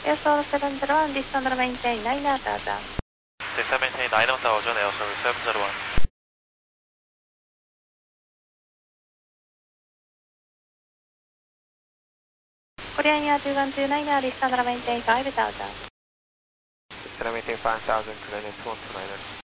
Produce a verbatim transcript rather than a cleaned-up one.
Air Solo seven zero one, descend and maintain nine zero thousand. Descend maintain nine zero thousand, Air Solo seven zero one. Korean Air two one two nine, descend and maintain five thousand. Descend maintain five thousand, Korean Air two one two nine.